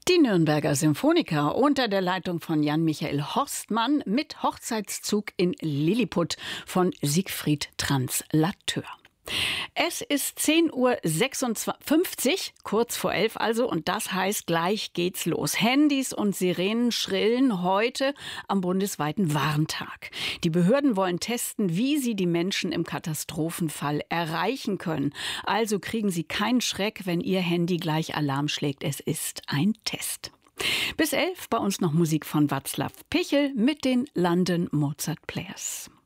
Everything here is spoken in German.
Die Nürnberger Symphoniker unter der Leitung von Jan-Michael Horstmann mit Hochzeitszug in Lilliput von Siegfried Translateur. Es ist 10:56 Uhr, kurz vor 11 also, und das heißt, gleich geht's los. Handys und Sirenen schrillen heute am bundesweiten Warntag. Die Behörden wollen testen, wie sie die Menschen im Katastrophenfall erreichen können. Also kriegen Sie keinen Schreck, wenn Ihr Handy gleich Alarm schlägt. Es ist ein Test. Bis 11 bei uns noch Musik von Václav Pichel mit den London Mozart Players.